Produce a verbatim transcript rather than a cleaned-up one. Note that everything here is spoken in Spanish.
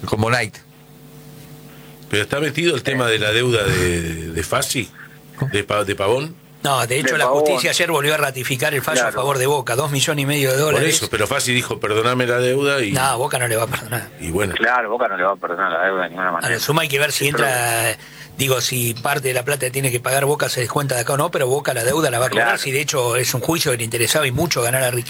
Como Knight. Pero está metido el tema de la deuda de, de Fassi, de, Pa- de Pavón. No, de hecho De la Pavón. justicia ayer volvió a ratificar el fallo Claro. a favor de Boca, dos millones y medio de Por dólares. eso, pero Fassi dijo, perdoname la deuda y, No, Boca no le va a perdonar. y bueno. Claro, Boca no le va a perdonar la deuda de ninguna A manera. la suma hay que ver si entra, digo, si parte de la plata que tiene que pagar Boca se descuenta de acá o no, pero Boca la deuda la va a cobrar, Claro. si de hecho es un juicio que le interesaba y mucho ganar a Riquelme.